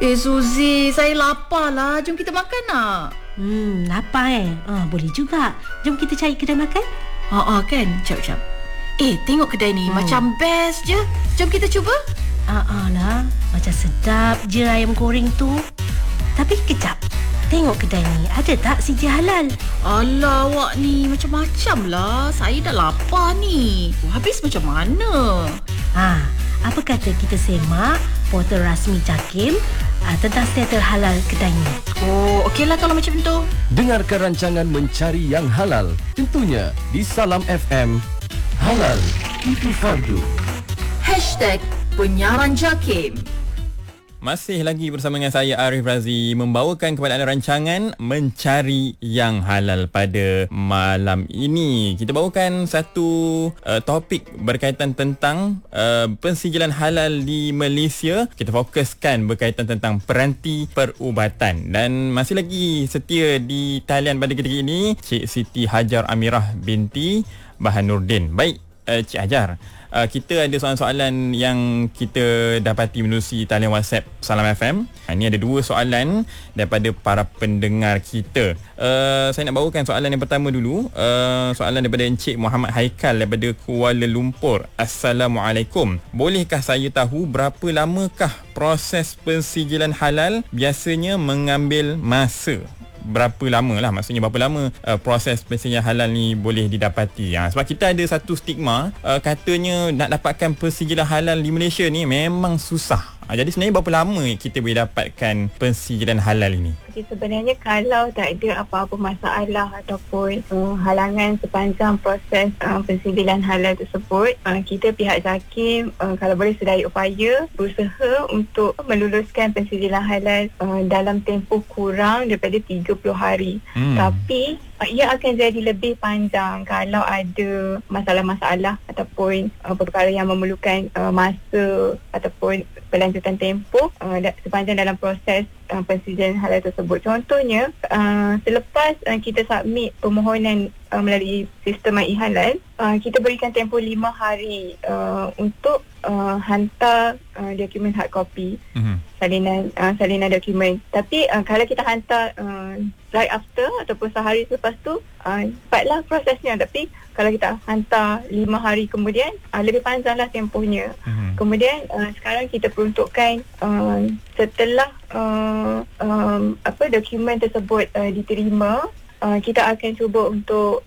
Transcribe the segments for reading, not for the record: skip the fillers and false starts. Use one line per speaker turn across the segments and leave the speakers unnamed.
Suzy, saya lapar lah. Jom kita makan nak?
Lapar boleh juga. Jom kita cari kedai makan.
Kan? Jap. Tengok kedai ni. Macam best je. Jom kita cuba.
Lah. Macam sedap je ayam goreng tu. Tapi kejap. Tengok kedai ni. Ada tak CJ halal?
Alah, awak ni macam-macam lah. Saya dah lapar ni. Habis macam mana?
Apa kata kita semak portal rasmi JAKIM tentang status halal kedai ni.
Okeylah kalau macam tu.
Dengarkan rancangan Mencari Yang Halal, tentunya di Salam FM. Halal itu fardu.
#penyiaran JAKIM.
Masih lagi bersama dengan saya Arif Razi, membawakan kepada anda rancangan Mencari Yang Halal pada malam ini. Kita bawakan satu topik berkaitan tentang pensijilan halal di Malaysia. Kita fokuskan berkaitan tentang peranti perubatan. Dan masih lagi setia di talian pada ketika ini Cik Siti Hajar Amirah binti Bahanuddin. Baik, Cik Hajar, kita ada soalan-soalan yang kita dapati menerusi talian WhatsApp Salam FM. Ini ada 2 soalan daripada para pendengar kita. Saya nak bawakan soalan yang pertama dulu. Soalan daripada Encik Muhammad Haikal daripada Kuala Lumpur. Assalamualaikum. Bolehkah saya tahu berapa lamakah proses pensijilan halal biasanya mengambil masa? Berapa lama lah, maksudnya berapa lama proses pensijilan halal ni boleh didapati. Sebab kita ada satu stigma, katanya nak dapatkan pensijilan halal di Malaysia ni memang susah. Jadi sebenarnya berapa lama kita boleh dapatkan pensijilan halal ini?
Jadi sebenarnya kalau tak ada apa-apa masalah ataupun halangan sepanjang proses pensijilan halal tersebut, kita pihak JAKIM kalau boleh sedaya upaya berusaha untuk meluluskan pensijilan halal dalam tempoh kurang daripada 30 hari. Tapi ia akan jadi lebih panjang kalau ada masalah-masalah ataupun perkara yang memerlukan masa ataupun pelanjutan tempoh sepanjang dalam proses pensijilan halal tersebut. Contohnya, selepas kita submit permohonan melalui sistem e-halal, kita berikan tempoh 5 hari untuk hantar dokumen hard copy, salinan dokumen. Tapi kalau kita hantar right after ataupun sehari selepas tu, cepatlah prosesnya. Tapi kalau kita hantar 5 hari kemudian, lebih panjanglah tempohnya. Kemudian sekarang kita peruntukkan setelah dokumen tersebut diterima, kita akan cuba untuk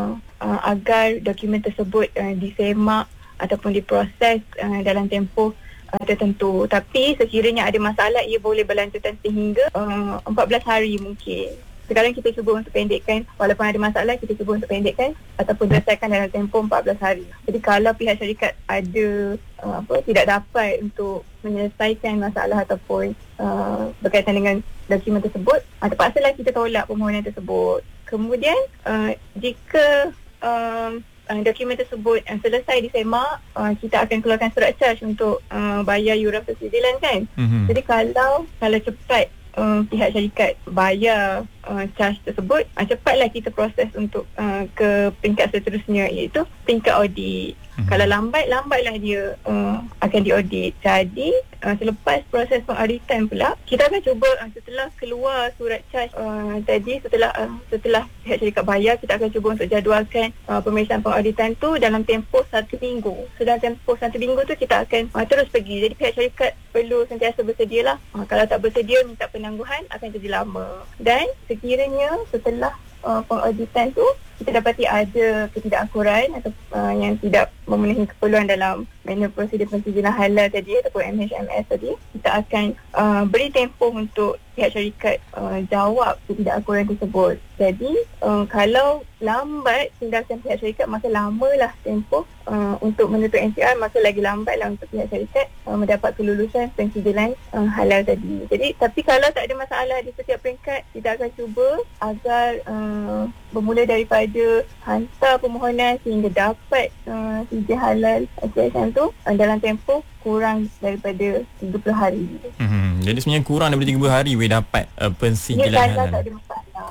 agar dokumen tersebut disemak ataupun diproses dalam tempoh tertentu. Tapi sekiranya ada masalah, ia boleh berlanjutan sehingga 14 hari mungkin. Sekarang kita cuba untuk pendekkan, walaupun ada masalah, kita cuba untuk pendekkan ataupun selesaikan dalam tempoh 14 hari. Jadi kalau pihak syarikat ada tidak dapat untuk menyelesaikan masalah ataupun berkaitan dengan dokumen tersebut, terpaksalah kita tolak permohonan tersebut. Kemudian jika dokumen tersebut selesai disemak, kita akan keluarkan surat charge untuk bayar yuran pensijilan kan. Jadi kalau cepat pihak syarikat bayar charge tersebut, cepatlah kita proses untuk ke peringkat seterusnya, iaitu peringkat audit. Kalau lambatlah dia akan diaudit. Jadi selepas proses pengauditan pula, kita akan cuba setelah keluar surat charge tadi, setelah pihak syarikat bayar, kita akan cuba untuk jadualkan pemeriksaan pengauditan tu dalam tempoh 1 minggu. Dalam tempoh 1 minggu tu kita akan terus pergi. Jadi pihak syarikat perlu sentiasa bersedialah. Kalau tak bersedia, minta penangguhan, akan jadi lama. Dan sekiranya setelah pengauditan tu kita dapati ada ketidakakuran atau yang tidak memenuhi keperluan dalam manual prosedur pensijilan halal tadi ataupun MHMS tadi, kita akan beri tempoh untuk pihak syarikat jawab ketidakakuran tersebut. Jadi kalau lambat tindakan pihak syarikat, maka lamalah tempoh untuk menuntut NCR, maka lagi lambatlah untuk pihak syarikat mendapat kelulusan pensijilan halal tadi. Jadi tapi kalau tak ada masalah di setiap peringkat, kita akan cuba agar bermula daripada hantar permohonan sehingga dapat pensijilan halal macam tu dalam tempoh kurang daripada 30 hari.
Jadi sebenarnya kurang daripada 30 hari boleh dapat pensijilan halal.
Tak ada masalah.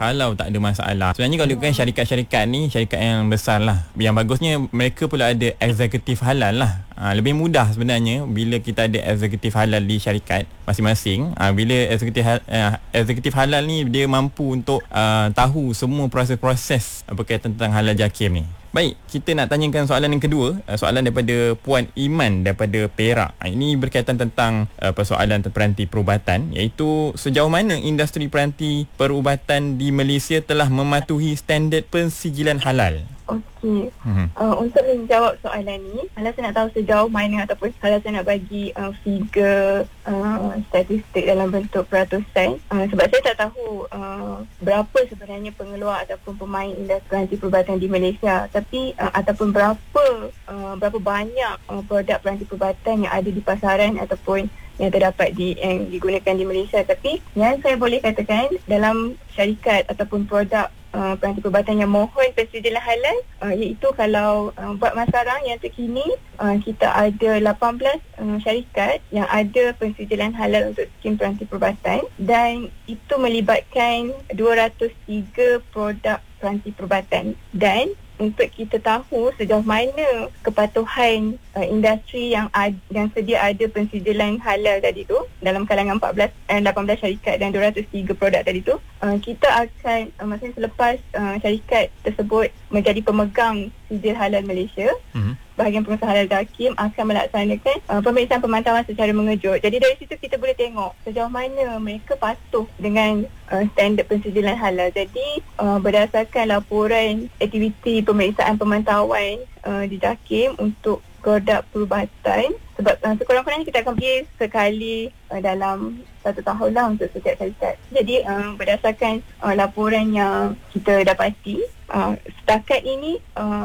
Kalau tak ada masalah. Sebenarnya kalau kan syarikat-syarikat ni syarikat yang besar lah. Yang bagusnya mereka pula ada eksekutif halal lah. Lebih mudah sebenarnya bila kita ada eksekutif halal di syarikat masing-masing. Bila eksekutif halal ni dia mampu untuk tahu semua proses-proses berkaitan tentang halal JAKIM ni. Baik, kita nak tanyakan soalan yang kedua. Soalan daripada Puan Iman daripada Perak. Ini berkaitan tentang persoalan peranti perubatan, iaitu sejauh mana industri peranti perubatan di Malaysia telah mematuhi standard pensijilan halal.
Okey. Untuk menjawab soalan ni, kalau saya nak tahu sejauh mana ataupun kalau saya nak bagi figure statistik dalam bentuk peratusan, sebab saya tak tahu berapa sebenarnya pengeluar ataupun pemain industri peranti perubatan di Malaysia, tapi ataupun berapa banyak produk peranti perubatan yang ada di pasaran ataupun yang terdapat yang digunakan di Malaysia. Tapi yang saya boleh katakan dalam syarikat ataupun produk peranti perubatan yang mohon pensijilan halal, iaitu kalau buat masaran yang terkini, kita ada 18 syarikat yang ada pensijilan halal untuk skim peranti perubatan, dan itu melibatkan 203 produk peranti perubatan. Dan untuk kita tahu sejauh mana kepatuhan industri yang sedia ada pensijilan halal tadi tu dalam kalangan 18 syarikat dan 203 produk tadi tu, kita akan maksudnya selepas syarikat tersebut menjadi pemegang sijil halal Malaysia, bahagian pengusaha halal JAKIM akan melaksanakan pemeriksaan pemantauan secara mengejut. Jadi dari situ kita boleh tengok sejauh mana mereka patuh dengan standard pensijilan halal. Jadi berdasarkan laporan aktiviti pemeriksaan pemantauan di JAKIM untuk produk perubatan, sebab sekurang-kurangnya kita akan pergi sekali dalam 1 tahun lah untuk setiap syarikat. Jadi berdasarkan laporan yang kita dapati, setakat ini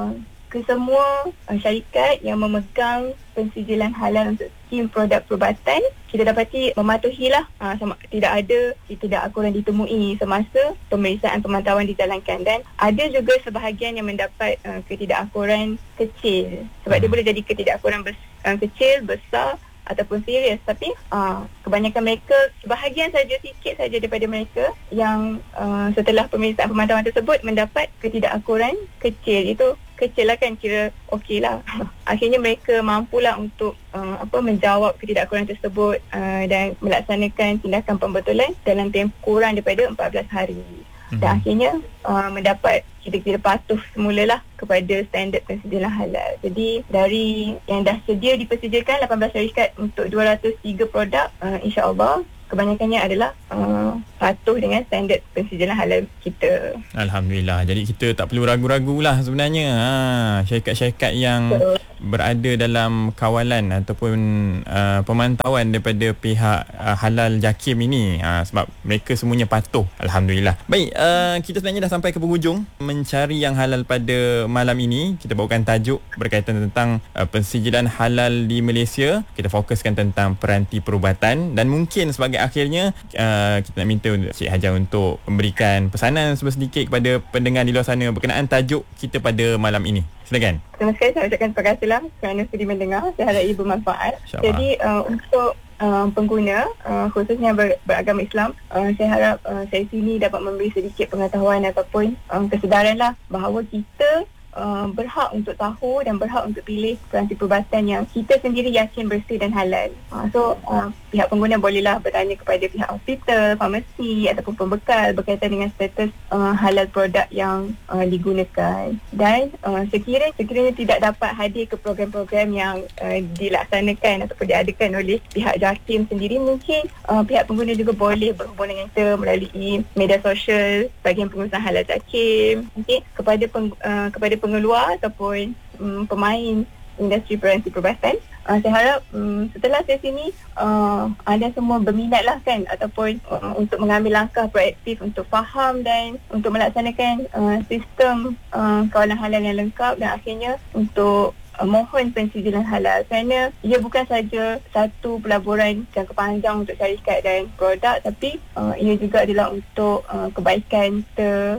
kesemua syarikat yang memegang pensijilan halal untuk skim produk perubatan, kita dapati mematuhilah, tidak ada ketidakakuran ditemui semasa pemeriksaan pemantauan dijalankan. Dan ada juga sebahagian yang mendapat ketidakakuran kecil, sebab dia boleh jadi ketidakakuran kecil, besar ataupun serius. Tapi kebanyakan mereka, sebahagian saja, sikit saja daripada mereka yang setelah pemeriksaan pemantauan tersebut mendapat ketidakakuran kecil. Itu kecil lah kan, kira okey lah. Akhirnya mereka mampulah untuk menjawab ketidakakuran tersebut dan melaksanakan tindakan pembetulan dalam tempoh kurang daripada 14 hari. Dan akhirnya mendapat kita patuh semulalah kepada standard pensijilan halal. Jadi dari yang dah sedia dipersijilkan 18 syarikat untuk 203 produk, insya-Allah kebanyakannya adalah patuh dengan standard pensijilan halal kita. Alhamdulillah.
Jadi kita tak perlu ragu-ragu lah sebenarnya. Syarikat-syarikat yang berada dalam kawalan ataupun pemantauan daripada pihak halal JAKIM ini, sebab mereka semuanya patuh. Alhamdulillah. Baik, kita sebenarnya dah sampai ke penghujung mencari yang halal pada malam ini. Kita bawakan tajuk berkaitan tentang pensijilan halal di Malaysia. Kita fokuskan tentang peranti perubatan, dan mungkin sebagai akhirnya kita nak minta Cik Hajah untuk memberikan pesanan sedikit kepada pendengar di luar sana berkenaan tajuk kita pada malam ini. Silakan.
Terima kasih, saya ucapkan terima kasihlah kerana sudi mendengar. Saya harap ia bermanfaat. Jadi untuk pengguna khususnya beragama Islam, saya harap sesi ini dapat memberi sedikit pengetahuan ataupun kesedaran lah bahawa kita berhak untuk tahu dan berhak untuk pilih peranti perubatan yang kita sendiri yakin bersih dan halal. So pihak pengguna bolehlah bertanya kepada pihak hospital, farmasi ataupun pembekal berkaitan dengan status halal produk yang digunakan. Dan sekiranya tidak dapat hadir ke program-program yang dilaksanakan ataupun diadakan oleh pihak JAKIM sendiri, mungkin pihak pengguna juga boleh berhubung dengan kita melalui media sosial bahagian pengusaha halal JAKIM, okay, kepada pengeluar ataupun pemain industri peranti perubatan. Saya harap setelah sesi ini anda semua berminat lah kan, ataupun untuk mengambil langkah proaktif untuk faham dan untuk melaksanakan sistem kawalan halal yang lengkap, dan akhirnya untuk mohon pensijilan halal, kerana ia bukan saja satu pelaburan jangka panjang untuk syarikat dan produk, tapi ia juga adalah untuk kebaikan kita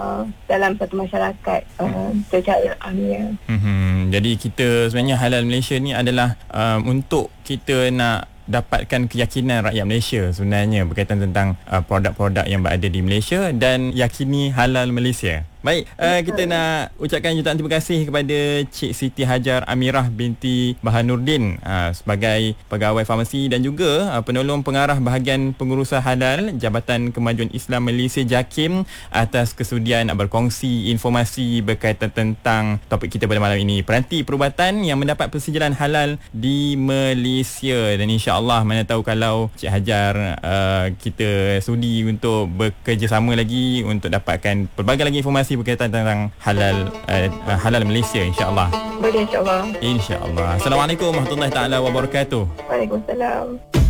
dalam satu masyarakat secara amnya.
Jadi kita sebenarnya halal Malaysia ni adalah untuk kita nak dapatkan keyakinan rakyat Malaysia sebenarnya berkaitan tentang produk-produk yang berada di Malaysia dan yakini halal Malaysia. Baik, kita nak ucapkan jutaan terima kasih kepada Cik Siti Hajar Amirah binti Bahanuddin sebagai pegawai farmasi dan juga penolong pengarah bahagian pengurusan halal Jabatan Kemajuan Islam Malaysia JAKIM atas kesudian berkongsi informasi berkaitan tentang topik kita pada malam ini, peranti perubatan yang mendapat persetujuan halal di Malaysia. Dan insya-Allah mana tahu kalau Cik Hajar kita sudi untuk bekerjasama lagi untuk dapatkan pelbagai lagi informasi berkaitan tentang halal Malaysia, insya-Allah.
Boleh, insya-Allah.
Insya-Allah. Assalamualaikum warahmatullahi taala wabarakatuh.
Waalaikumsalam.